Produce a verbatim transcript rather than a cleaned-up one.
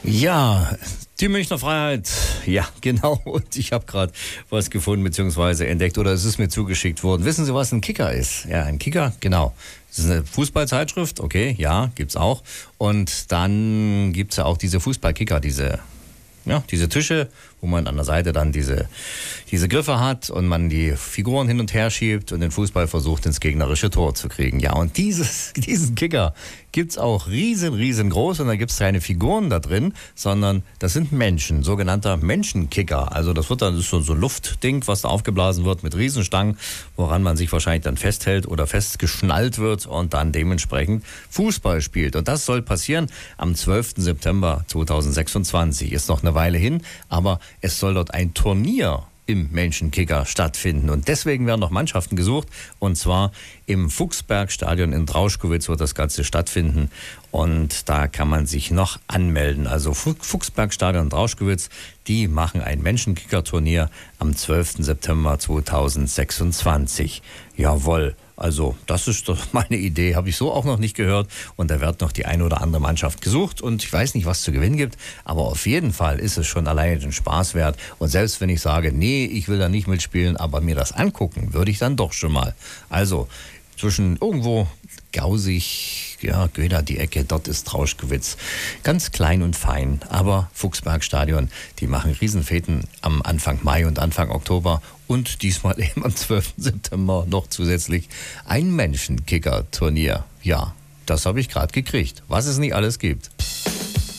Ja, die Münchner Freiheit, ja genau, und ich habe gerade was gefunden bzw. entdeckt oder es ist mir zugeschickt worden. Wissen Sie, was ein Kicker ist? Ja, ein Kicker, genau. Das ist eine Fußballzeitschrift, okay, ja, gibt's auch. Und dann gibt's ja auch diese Fußballkicker, diese, ja, diese Tische, wo man an der Seite dann diese, diese Griffe hat und man die Figuren hin und her schiebt und den Fußball versucht, ins gegnerische Tor zu kriegen. Ja, und dieses, diesen Kicker gibt's auch riesen, riesengroß und da gibt's keine Figuren da drin, sondern das sind Menschen, sogenannter Menschenkicker. Also das wird dann das ist so, so ein Luftding, was da aufgeblasen wird mit Riesenstangen, woran man sich wahrscheinlich dann festhält oder festgeschnallt wird und dann dementsprechend Fußball spielt. Und das soll passieren am zwölften September zweitausendsechsundzwanzig. Ist noch eine Weile hin, aber es soll dort ein Turnier im Menschenkicker stattfinden. Und deswegen werden noch Mannschaften gesucht. Und zwar im Fuchsbergstadion in Drauschkowitz wird das Ganze stattfinden. Und da kann man sich noch anmelden. Also Fuchsbergstadion Drauschkowitz, die machen ein Menschenkicker-Turnier am zwölften September zweitausendsechsundzwanzig. Jawohl. Also das ist doch meine Idee, habe ich so auch noch nicht gehört. Und da wird noch die eine oder andere Mannschaft gesucht. Und ich weiß nicht, was zu gewinnen gibt, aber auf jeden Fall ist es schon alleine den Spaß wert. Und selbst wenn ich sage, nee, ich will da nicht mitspielen, aber mir das angucken, würde ich dann doch schon mal. Also zwischen irgendwo Gausig, ja, Göder die Ecke, dort ist Drauschkowitz. Ganz klein und fein, aber Fuchsbergstadion, die machen Riesenfeten am Anfang Mai und Anfang Oktober und diesmal eben am zwölften September noch zusätzlich ein Menschenkicker-Turnier. Ja, das habe ich gerade gekriegt, was es nicht alles gibt.